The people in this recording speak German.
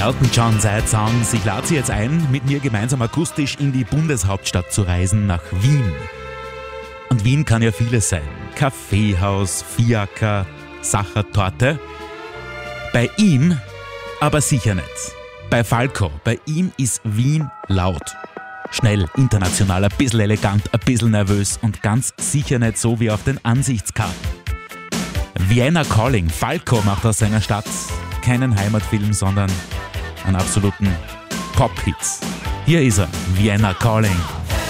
Elton John seit Songs. Ich lade Sie jetzt ein, mit mir gemeinsam akustisch in die Bundeshauptstadt zu reisen, nach Wien. Und Wien kann ja vieles sein. Kaffeehaus, Fiaker, Sachertorte. Bei ihm aber sicher nicht. Bei Falco, bei ihm ist Wien laut. Schnell, international, ein bisschen elegant, ein bisschen nervös und ganz sicher nicht so wie auf den Ansichtskarten. Vienna Calling, Falco macht aus seiner Stadt keinen Heimatfilm, sondern einen absoluten Pop-Hit. Hier ist er, Vienna Calling.